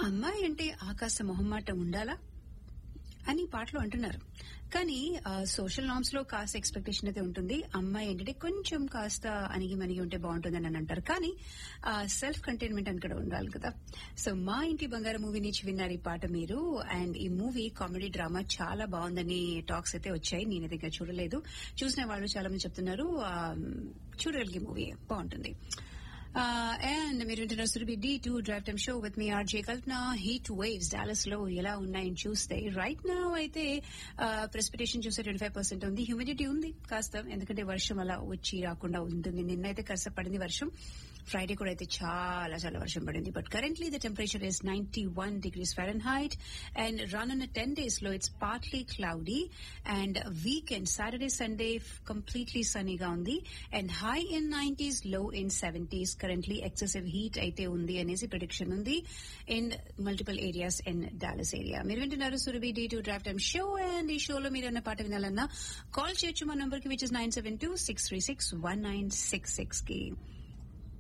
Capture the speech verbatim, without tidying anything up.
అమ్మాయి అంటే ఆకాశ మొహమ్మాట ఉండాలా అని పాటలు అంటున్నారు. కానీ సోషల్ నార్మ్స్ లో కాస్త ఎక్స్పెక్టేషన్ అయితే ఉంటుంది. అమ్మాయి ఏంటంటే కొంచెం కాస్త అణిగి మణిగి ఉంటే బాగుంటుందని అని అంటారు. కానీ సెల్ఫ్ కంటైన్మెంట్ అని కూడా ఉండాలి కదా. సో మా ఇంటి బంగారు మూవీ నుంచి విన్నారు ఈ పాట మీరు. అండ్ ఈ మూవీ కామెడీ డ్రామా చాలా బాగుందని టాక్స్ అయితే వచ్చాయి. నేనైతే ఇంకా చూడలేదు. చూసిన వాళ్ళు చాలా మంది చెప్తున్నారు చూడగలిగే మూవీ బాగుంటుంది. అండ్ మీరు వింటున్నారు Surabhi D two drive time show with me RJ Kalpana. Heat waves Dallas లో ఎలా ఉన్నాయని చూస్తే రైట్ నౌ అయితే ప్రెసిపిటేషన్ చూస్తే ట్వంటీ ఫైవ్ పర్సెంట్ ఉంది. హ్యూమిడిటీ ఉంది కాస్త, ఎందుకంటే వర్షం అలా వచ్చి రాకుండా ఉంటుంది. నిన్నైతే కాస్త పడింది వర్షం. ఫ్రైడే కూడా అయితే చాలా చాలా వర్షం పడింది. But currently the temperature is ninety one degrees foreign height and రానున్న టెన్ డేస్ లో it's partly cloudy and weekend Saturday Sunday completely సన్నీగా ఉంది అండ్ హై ఇన్ నైన్టీస్ లో in seventies. Currently excessive heat అయితే ఉంది అనేసి ప్రిడిక్షన్ ఉంది in multiple areas in Dallas area. మీరు వింటున్నారు Surabhi D two drive time show. And ఈ షోలో మీరు అన్న పాట వినాలన్నా కాల్ చేయొచ్చు మా నంబర్ కి which is nine seven two six three six one nine six six కి.